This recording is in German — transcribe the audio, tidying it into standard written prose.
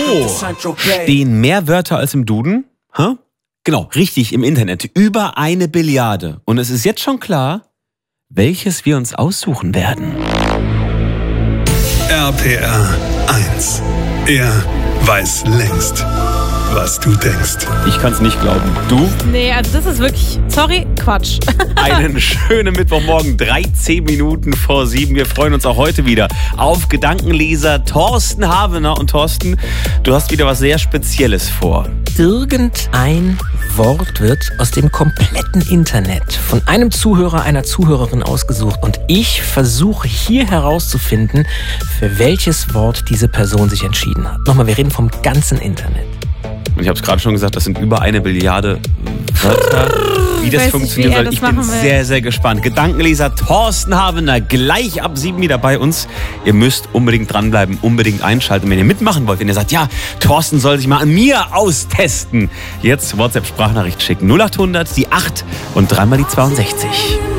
Stehen mehr Wörter als im Duden? Huh? Genau, richtig, im Internet. Über 1 Billiarde. Und es ist jetzt schon klar, welches wir uns aussuchen werden. RPR 1. Er weiß längst, was du denkst. Ich kann es nicht glauben. Du? Nee, also das ist wirklich, sorry, Quatsch. Einen schönen Mittwochmorgen, 13 Minuten vor 7. Wir freuen uns auch heute wieder auf Gedankenleser Thorsten Havener. Und Thorsten, du hast wieder was sehr Spezielles vor. Irgendein Wort wird aus dem kompletten Internet von einem Zuhörer, einer Zuhörerin ausgesucht. Und ich versuche hier herauszufinden, für welches Wort diese Person sich entschieden hat. Nochmal, wir reden vom ganzen Internet. Und ich habe es gerade schon gesagt, das sind über 1 Billiarde Wörter. Wie das funktionieren soll, ich bin sehr, sehr gespannt. Gedankenleser Thorsten Havener, gleich ab 7 wieder bei uns. Ihr müsst unbedingt dranbleiben, unbedingt einschalten, wenn ihr mitmachen wollt. Wenn ihr sagt, ja, Thorsten soll sich mal an mir austesten. Jetzt WhatsApp-Sprachnachricht schicken. 0800, die 8 und dreimal die 62.